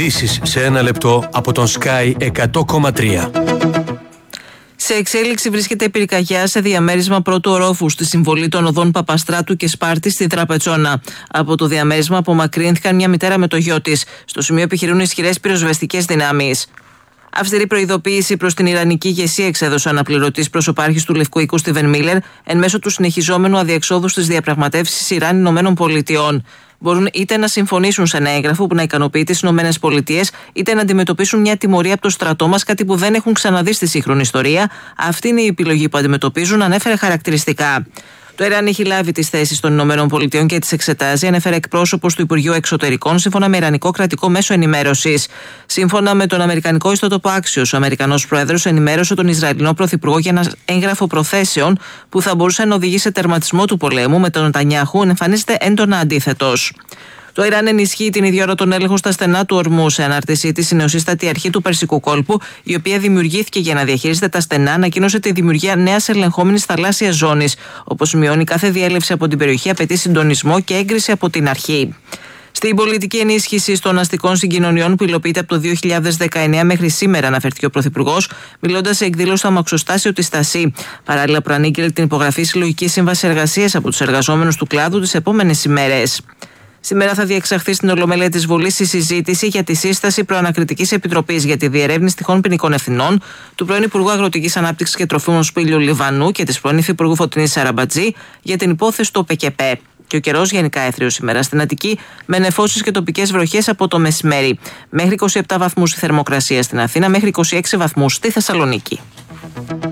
Ειδήσεις σε 1 λεπτό από τον Sky 100,3. Σε εξέλιξη βρίσκεται η πυρκαγιά σε διαμέρισμα πρώτου ορόφου στη συμβολή των οδών Παπαστράτου και Σπάρτη στη Τραπετσόνα. Από το διαμέρισμα απομακρύνθηκαν μια μητέρα με το γιο της. Στο σημείο επιχειρούν ισχυρές πυροσβεστικές δυνάμεις. Αυστηρή προειδοποίηση προς την Ιρανική ηγεσία εξέδωσε ο αναπληρωτής προσωπάρχης του Λευκού Οίκου Στίβεν Μίλερ εν μέσω του συνεχιζόμενου αδιεξόδου στις διαπραγματεύσεις Ιράν-ΗΠΑ. Μπορούν είτε να συμφωνήσουν σε ένα έγγραφο που να ικανοποιεί τις ΗΠΑ, είτε να αντιμετωπίσουν μια τιμωρία από το στρατό μας, κάτι που δεν έχουν ξαναδεί στη σύγχρονη ιστορία. Αυτή είναι η επιλογή που αντιμετωπίζουν, ανέφερε χαρακτηριστικά. Το Ιράν έχει λάβει τις θέσεις των ΗΠΑ και τις εξετάζει, ανέφερε εκπρόσωπος του Υπουργείου Εξωτερικών, σύμφωνα με Ιρανικό κρατικό μέσο ενημέρωσης. Σύμφωνα με τον Αμερικανικό ιστότοπο Axios, ο Αμερικανός Πρόεδρος ενημέρωσε τον Ισραηλινό Πρωθυπουργό για ένα έγγραφο προθέσεων που θα μπορούσε να οδηγήσει σε τερματισμό του πολέμου, με τον Νετανιάχου να εμφανίζεται έντονα αντίθετος. Το Ιράν ενισχύει την ίδια ώρα τον έλεγχο στα στενά του ορμού. Σε ανάρτησή της, η νεοσύστατη αρχή του Περσικού κόλπου, η οποία δημιουργήθηκε για να διαχειρίζεται τα στενά, ανακοίνωσε τη δημιουργία νέας ελεγχόμενης θαλάσσιας ζώνης. Όπως σημειώνει, κάθε διέλευση από την περιοχή απαιτεί συντονισμό και έγκριση από την αρχή. Στην πολιτική ενίσχυση των αστικών συγκοινωνιών που υλοποιείται από το 2019 μέχρι σήμερα, αναφέρθηκε ο Πρωθυπουργός, μιλώντας σε εκδήλωση στο αμαξοστάσιο της Στασί. Παράλληλα, προανήγγειλε την υπογραφή συλλογικής σύμβασης εργασίας από τους εργαζόμενους του κλάδου τις επόμενες ημέρες. Σήμερα θα διεξαχθεί στην Ολομέλεια της Βουλής η συζήτηση για τη σύσταση προανακριτικής επιτροπής για τη διερεύνηση τυχόν ποινικών ευθυνών του πρώην Υπουργού Αγροτικής Ανάπτυξης και Τροφίμων Σπύλιου Λιβανού και της πρώην Υφυπουργού Φωτεινής Σαραμπατζή για την υπόθεση του ΟΠΕΚΕΠ. Και ο καιρός γενικά έθριος σήμερα στην Αττική, με νεφώσεις και τοπικές βροχές από το μεσημέρι. Μέχρι 27 βαθμούς η θερμοκρασία στην Αθήνα, μέχρι 26 βαθμούς στη Θεσσαλονίκη.